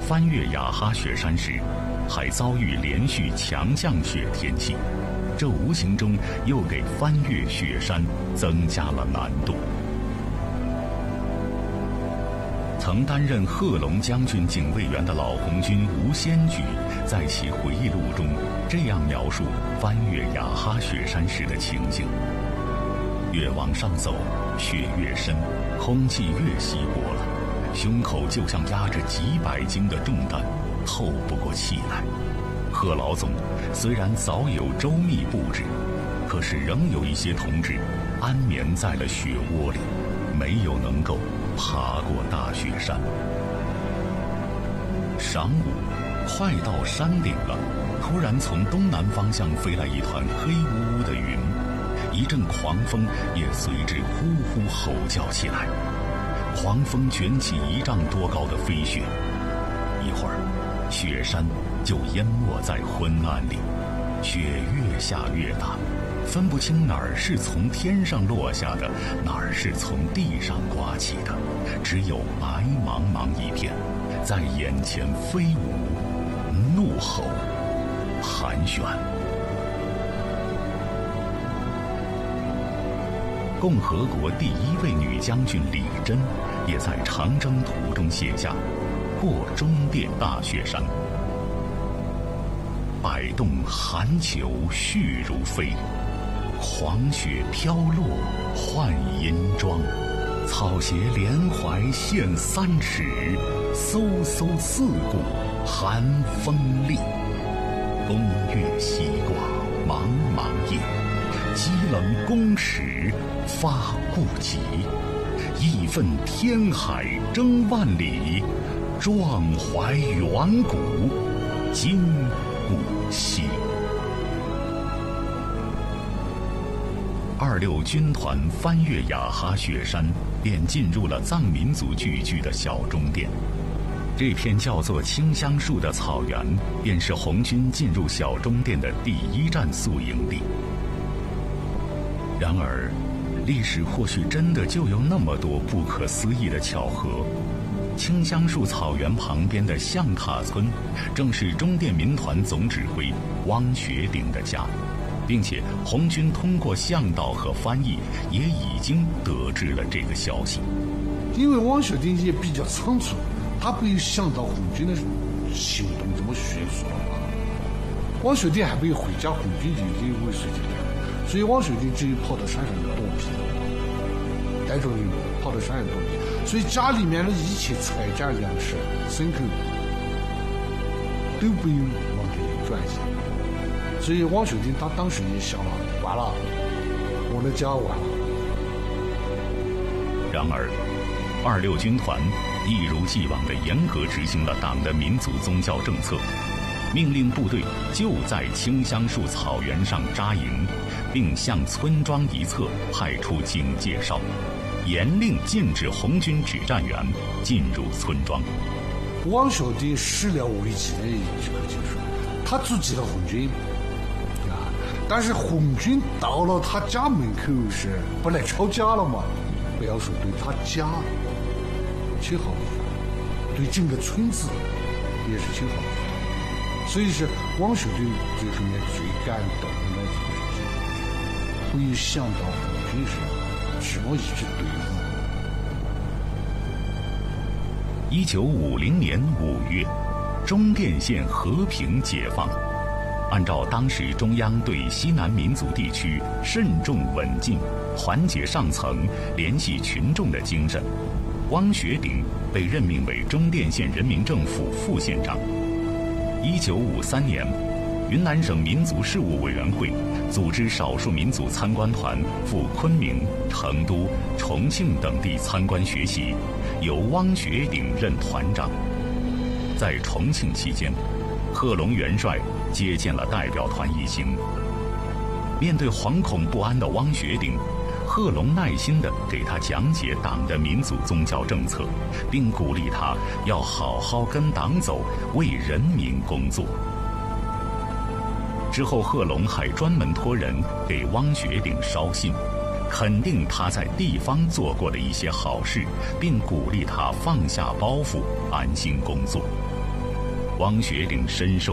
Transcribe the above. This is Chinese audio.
翻越雅哈雪山时，还遭遇连续强降雪天气，这无形中又给翻越雪山增加了难度。曾担任贺龙将军警卫员的老红军吴先举，在其回忆录中这样描述翻越雅哈雪山时的情景：越往上走，雪越深，空气越稀薄了，胸口就像压着几百斤的重担，透不过气来。贺老总虽然早有周密布置，可是仍有一些同志安眠在了雪窝里，没有能够爬过大雪山。晌午，快到山顶了，突然从东南方向飞来一团黑乌乌的云，一阵狂风也随之呼呼吼叫起来。狂风卷起1丈多高的飞雪，一会儿，雪山就淹没在昏暗里，雪越下越大，分不清哪儿是从天上落下的，哪儿是从地上刮起的，只有白茫茫一片，在眼前飞舞、怒吼、盘旋。共和国第1位女将军李珍也在长征途中写下《过中甸大雪山》：百动寒虬絮如飞，黄雪飘落换银装，草鞋连怀现3尺，飕飕四顾寒风立。宫月西挂茫茫夜，激冷宫尺发不及。义愤天海争万里，壮怀远古今古稀。26军团翻越雅哈雪山，便进入了藏民族聚居的小中甸。这片叫做青香树的草原，便是红军进入小中甸的第1站宿营地。然而，历史或许真的就有那么多不可思议的巧合。青香树草原旁边的象塔村，正是中甸民团总指挥汪学鼎的家，并且红军通过向导和翻译，也已经得知了这个消息。 因为汪学鼎也比较仓促，他没有想到红军的行动这么迅速了吧？汪学鼎还没有回家，红军就已经尾随进来了，所以汪学鼎只有跑到山上躲避，带着人跑到山上躲避。所以家里面的一切财产、粮食、牲口都被往这里转移。所以汪学鼎他当时也想了，完了，我的家完了。 然而，26军团一如既往地严格执行了党的民族宗教政策，命令部队就在青香树草原上扎营，并向村庄一侧派出警戒哨，严令禁止红军指战员进入村庄。 汪学鼎始料未及的一个就是他阻击了红军啊，但是红军到了他家门口是不来抄家了嘛？不要说对他家起好处，对整个村子也是起好处。所以是汪学鼎最后面最感动的这个事情，没有想到红军是这么一支队伍。 1950年5月，中甸县和平解放。按照当时中央对西南民族地区慎重稳进、团结上层、联系群众的精神，汪学鼎被任命为中甸县人民政府副县长。1953年，云南省民族事务委员会组织少数民族参观团赴昆明、成都、重庆等地参观学习，由汪学鼎任团长。在重庆期间，贺龙元帅接见了代表团一行。面对惶恐不安的汪学鼎，贺龙耐心地给他讲解党的民族宗教政策，并鼓励他要好好跟党走，为人民工作。之后，贺龙还专门托人给汪学鼎捎信， 肯定他在地方做过的一些好事，并鼓励他放下包袱，安心工作。汪学岭深受